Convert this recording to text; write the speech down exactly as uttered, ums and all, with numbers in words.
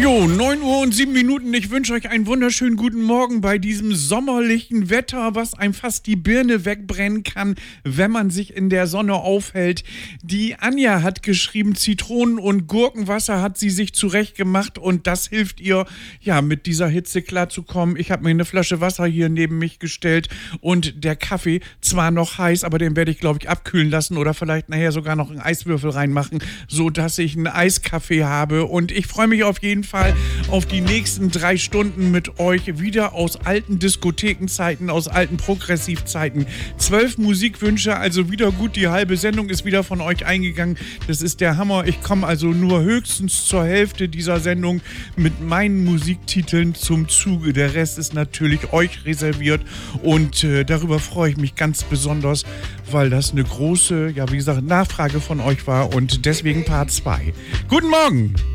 Jo, neun Uhr und sieben Minuten. Ich wünsche euch einen wunderschönen guten Morgen bei diesem sommerlichen Wetter, was einem fast die Birne wegbrennen kann, wenn man sich in der Sonne aufhält. Die Anja hat geschrieben, Zitronen- und Gurkenwasser hat sie sich zurechtgemacht und das hilft ihr, ja, mit dieser Hitze klarzukommen. Ich habe mir eine Flasche Wasser hier neben mich gestellt und der Kaffee, zwar noch heiß, aber den werde ich, glaube ich, abkühlen lassen oder vielleicht nachher sogar noch einen Eiswürfel reinmachen, sodass ich einen Eiskaffee habe. Und ich freue mich auf jeden Fall auf die nächsten drei Stunden mit euch wieder aus alten Diskothekenzeiten, aus alten Progressivzeiten. Zwölf Musikwünsche, also wieder gut, die halbe Sendung ist wieder von euch eingegangen. Das ist der Hammer. Ich komme also nur höchstens zur Hälfte dieser Sendung mit meinen Musiktiteln zum Zuge. Der Rest ist natürlich euch reserviert und äh, darüber freue ich mich ganz besonders, weil das eine große, ja wie gesagt, Nachfrage von euch war und deswegen Part zwei. Guten Morgen!